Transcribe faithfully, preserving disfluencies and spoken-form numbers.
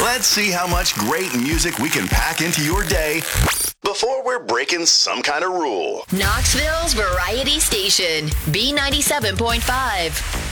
Let's see how much great music we can pack into your day before we're breaking some kind of rule. Knoxville's Variety Station, B ninety-seven point five.